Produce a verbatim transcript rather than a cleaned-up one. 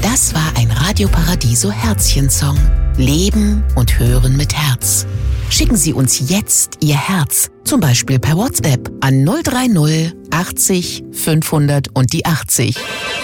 Das war ein Radio Paradiso Herzchen-Song. Leben und hören mit Herz. Schicken Sie uns jetzt Ihr Herz, zum Beispiel per WhatsApp an null drei null achtzig fünfhundert und die achtzig.